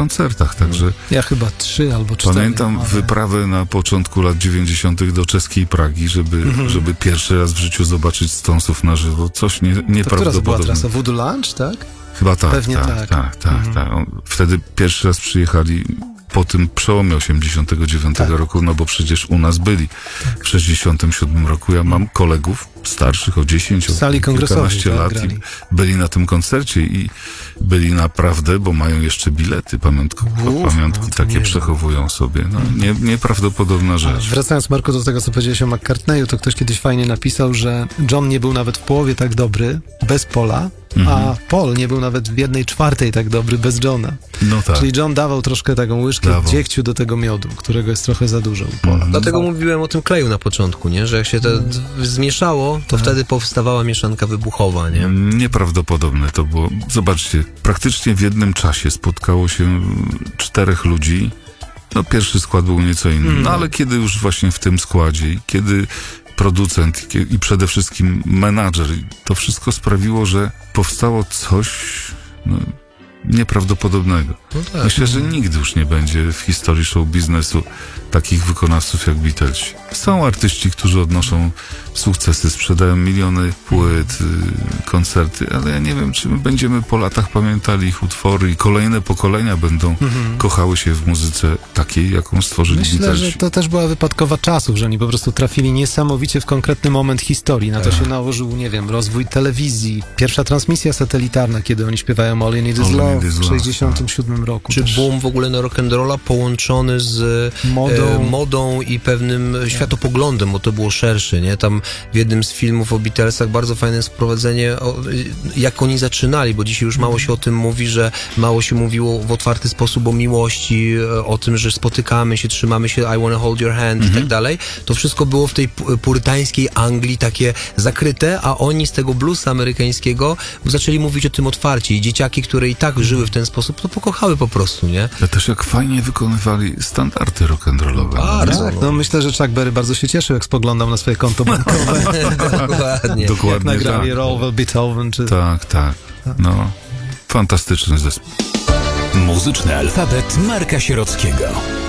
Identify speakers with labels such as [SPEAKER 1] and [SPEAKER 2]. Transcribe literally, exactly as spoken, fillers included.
[SPEAKER 1] koncertach, także...
[SPEAKER 2] Ja chyba trzy albo cztery.
[SPEAKER 1] Pamiętam
[SPEAKER 2] ale...
[SPEAKER 1] wyprawę na początku lat dziewięćdziesiątych do czeskiej Pragi, żeby, mhm. żeby pierwszy raz w życiu zobaczyć Stonesów na żywo. Coś nie, nieprawdopodobnego.
[SPEAKER 2] To która była trasa? Voodoo Lounge, tak?
[SPEAKER 1] Chyba tak,
[SPEAKER 2] Pewnie
[SPEAKER 1] tak,
[SPEAKER 2] tak.
[SPEAKER 1] tak, tak,
[SPEAKER 2] mhm.
[SPEAKER 1] tak. Wtedy pierwszy raz przyjechali po tym przełomie osiemdziesiątego dziewiątego tak. roku, no bo przecież u nas byli tak. w sześćdziesiątym siódmym roku. Ja mam kolegów starszych o dziesięć, o kilkanaście lat tak, i byli na tym koncercie i byli naprawdę, bo mają jeszcze bilety, pamiątko, Uf, pamiątki no, takie przechowują sobie. No, nie, nieprawdopodobna rzecz.
[SPEAKER 2] Wracając, Marku, do tego, co powiedziałeś o McCartneyu, to ktoś kiedyś fajnie napisał, że John nie był nawet w połowie tak dobry bez Paula, mhm. a Paul nie był nawet w jednej czwartej tak dobry bez Johna.
[SPEAKER 1] No tak.
[SPEAKER 2] Czyli John dawał troszkę taką łyżkę dawał. dziegciu do tego miodu, którego jest trochę za dużo u Paula.
[SPEAKER 3] Mhm. Dlatego mówiłem o tym kleju na początku, nie? Że jak się to zmieszało, to tak. wtedy powstawała mieszanka wybuchowa, nie?
[SPEAKER 1] Nieprawdopodobne to było. Zobaczcie, praktycznie w jednym czasie spotkało się czterech ludzi. No pierwszy skład był nieco inny, mm. no ale kiedy już właśnie w tym składzie i kiedy producent i przede wszystkim menadżer, to wszystko sprawiło, że powstało coś no, nieprawdopodobnego. No tak. Myślę, że nigdy już nie będzie w historii show biznesu takich wykonawców jak Beatles. Są artyści, którzy odnoszą sukcesy, sprzedają miliony płyt, koncerty, ale ja nie wiem, czy my będziemy po latach pamiętali ich utwory i kolejne pokolenia będą mhm. kochały się w muzyce takiej, jaką stworzyli
[SPEAKER 2] Myślę,
[SPEAKER 1] Beatlesi.
[SPEAKER 2] że to też była wypadkowa czasów, że oni po prostu trafili niesamowicie w konkretny moment historii. Na to Ech. się nałożył, nie wiem, rozwój telewizji, pierwsza transmisja satelitarna, kiedy oni śpiewają All You Need Is Love w sześćdziesiątym siódmym roku.
[SPEAKER 3] Czy
[SPEAKER 2] też.
[SPEAKER 3] boom w ogóle na rock'n'rolla połączony z modą. E, modą i pewnym tak. światopoglądem, bo to było szersze, nie? Tam w jednym z filmów o Beatlesach bardzo fajne jest wprowadzenie, o, jak oni zaczynali, bo dzisiaj już mało się o tym mówi, że mało się mówiło w otwarty sposób o miłości, o tym, że spotykamy się, trzymamy się, I wanna hold your hand mhm. i tak dalej. To wszystko było w tej purytańskiej Anglii takie zakryte, a oni z tego bluesa amerykańskiego zaczęli mówić o tym otwarcie i dzieciaki, które i tak żyły w ten sposób, to pokochały po prostu, nie?
[SPEAKER 1] Ja też jak fajnie wykonywali standardy rock'n'rollowe.
[SPEAKER 2] Bardzo. Tak, no myślę, że Chuck Berry bardzo się cieszył, jak spoglądał na swoje konto bankowe.
[SPEAKER 3] Dokładnie.
[SPEAKER 1] Dokładnie.
[SPEAKER 2] Jak nagrali
[SPEAKER 1] tak.
[SPEAKER 2] Roll Beethoven, czy...
[SPEAKER 1] Tak, tak. No, fantastyczny zespół.
[SPEAKER 4] Muzyczny alfabet Marka Sierockiego.